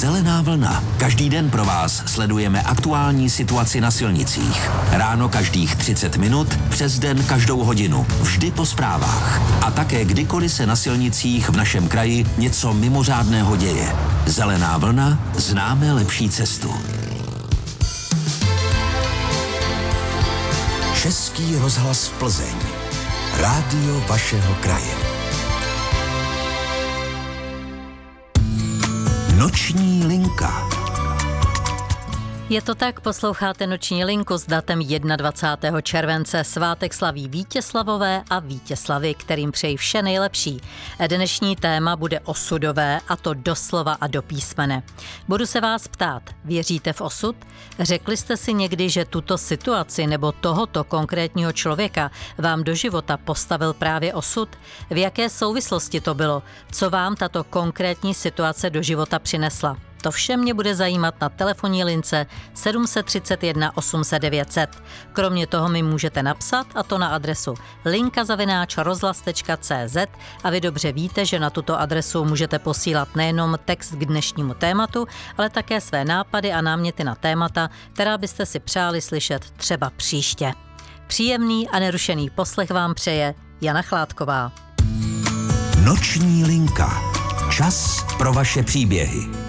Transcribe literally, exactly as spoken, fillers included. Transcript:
Zelená vlna. Každý den pro vás sledujeme aktuální situaci na silnicích. Ráno každých třicet minut, přes den každou hodinu. Vždy po zprávách. A také kdykoliv se na silnicích v našem kraji něco mimořádného děje. Zelená vlna, známe lepší cestu. Český rozhlas Plzeň. Rádio vašeho kraje. Noční linka. Je to tak, posloucháte Noční linku s datem dvacátého prvního července. Svátek slaví Vítězslavové a Vítězslavy, kterým přeji vše nejlepší. Dnešní téma bude osudové, a to doslova a do písmene. Budu se vás ptát, věříte v osud? Řekli jste si někdy, že tuto situaci nebo tohoto konkrétního člověka vám do života postavil právě osud? V jaké souvislosti to bylo? Co vám tato konkrétní situace do života přinesla? To vše mě bude zajímat na telefonní lince sedm set třicet jedna osm set devět set. Kromě toho mi můžete napsat, a to na adresu linka zavináč rozhlas tečka cé zet, a vy dobře víte, že na tuto adresu můžete posílat nejenom text k dnešnímu tématu, ale také své nápady a náměty na témata, která byste si přáli slyšet třeba příště. Příjemný a nerušený poslech vám přeje Jana Chládková. Noční linka. Čas pro vaše příběhy.